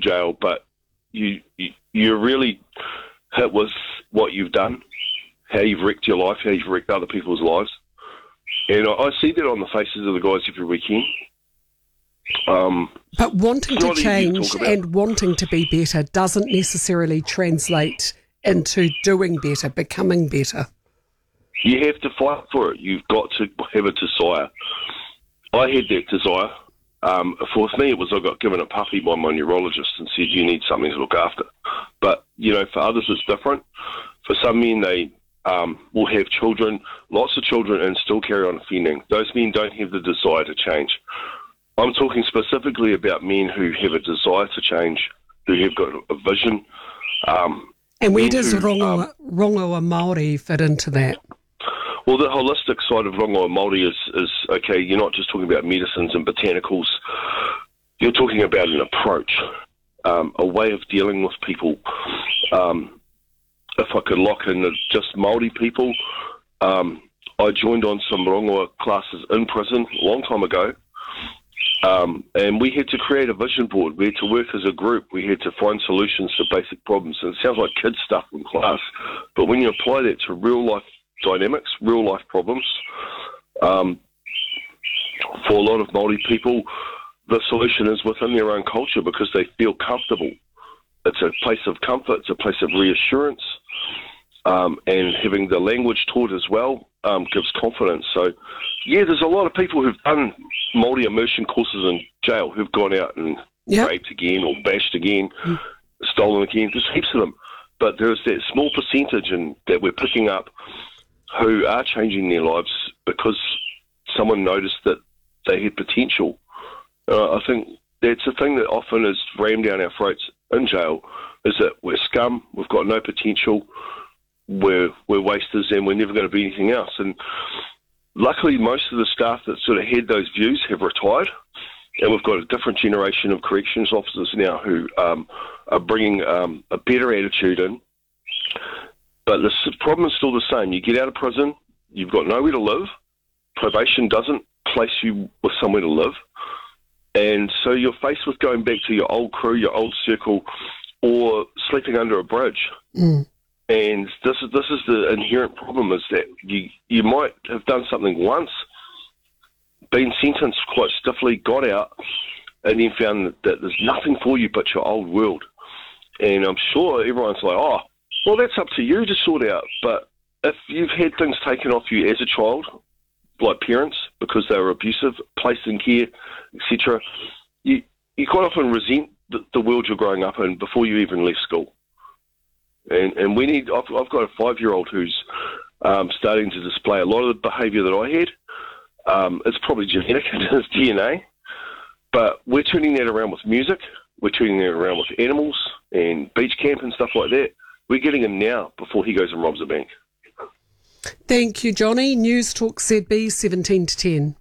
jail, but you're really hit with what you've done, how you've wrecked your life, how you've wrecked other people's lives. And I see that on the faces of the guys every weekend. But wanting to change and wanting to be better doesn't necessarily translate into doing better, becoming better. You have to fight for it. You've got to have a desire. I had that desire. For me, it was I got given a puppy by my neurologist and said, you need something to look after. But, for others it's different. For some men, they will have children, lots of children, and still carry on offending. Those men don't have the desire to change. I'm talking specifically about men who have a desire to change, who have got a vision. And where does rongoa Māori fit into that? Well, the holistic side of rongoa Māori is okay, you're not just talking about medicines and botanicals. You're talking about an approach, a way of dealing with people. If I could lock in just Māori people, I joined on some rongoa classes in prison a long time ago. And we had to create a vision board. We had to work as a group. We had to find solutions to basic problems. And it sounds like kid stuff in class, but when you apply that to real life dynamics, real life problems, for a lot of Māori people, the solution is within their own culture because they feel comfortable. It's a place of comfort. It's a place of reassurance. And having the language taught as well gives confidence. So, yeah, there's a lot of people who've done Māori immersion courses in jail who've gone out and raped again or bashed again, stolen again. There's heaps of them. But there's that small percentage that we're picking up who are changing their lives because someone noticed that they had potential. I think that's the thing that often is rammed down our throats in jail, is that we're scum, we've got no potential, we're wasters, and we're never going to be anything else. And luckily, most of the staff that sort of had those views have retired, and we've got a different generation of corrections officers now who are bringing a better attitude in. But the problem is still the same. You get out of prison, you've got nowhere to live. Probation doesn't place you with somewhere to live. And so you're faced with going back to your old crew, your old circle, or sleeping under a bridge. And this is the inherent problem, is that you might have done something once, been sentenced quite stiffly, got out, and then found that there's nothing for you but your old world. And I'm sure everyone's like, oh, well, that's up to you to sort out. But if you've had things taken off you as a child, like parents, because they were abusive, placed in care, etc., you quite often resent the world you're growing up in before you even left school. And we need. I've got a 5-year-old who's starting to display a lot of the behaviour that I had. It's probably genetic in his DNA, but we're turning that around with music. We're turning that around with animals and beach camp and stuff like that. We're getting him now before he goes and robs a bank. Thank you, Johnny. News Talk ZB 17 to 10.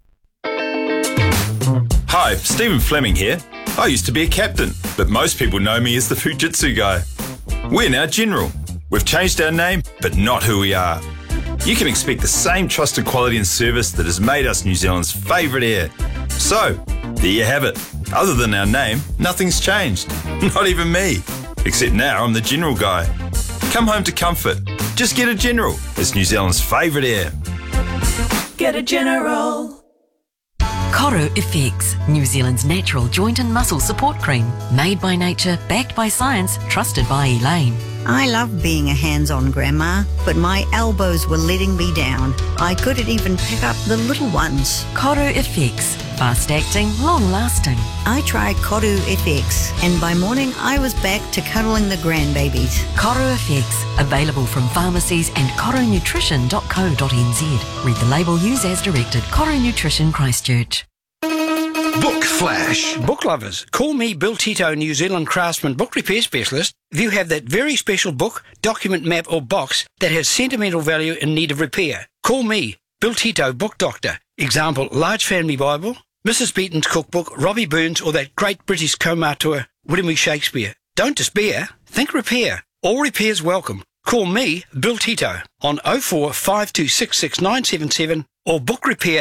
Hi, Stephen Fleming here. I used to be a captain, but most people know me as the Fujitsu guy. We're now General. We've changed our name, but not who we are. You can expect the same trusted quality and service that has made us New Zealand's favourite air. So, there you have it. Other than our name, nothing's changed. Not even me. Except now I'm the General guy. Come home to comfort. Just get a General. It's New Zealand's favourite air. Get a General. Koru FX, New Zealand's natural joint and muscle support cream. Made by nature, backed by science, trusted by Elaine. I love being a hands-on grandma, but my elbows were letting me down. I couldn't even pick up the little ones. Koru FX, fast-acting, long-lasting. I tried Koru FX, and by morning I was back to cuddling the grandbabies. Koru FX, available from pharmacies and korunutrition.co.nz. Read the label, use as directed. Koru Nutrition, Christchurch. Book Flash. Book lovers, call me Bill Tito, New Zealand Craftsman Book Repair Specialist. If you have that very special book, document, map or box that has sentimental value in need of repair, call me, Bill Tito, Book Doctor. Example, Large Family Bible, Mrs. Beaton's Cookbook, Robbie Burns or that great British Comatua, William Shakespeare. Don't despair, think repair. All repairs welcome. Call me, Bill Tito, on 04 5266 or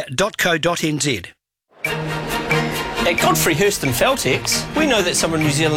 bookrepair.co.nz. At Godfrey Hurston Feltex, we know that some of New Zealand's